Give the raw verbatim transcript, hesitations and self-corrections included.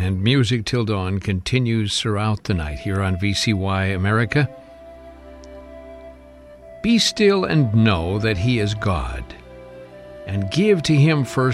and Music Till Dawn continues throughout the night here on V C Y America. Be still and know that He is God, and give to Him first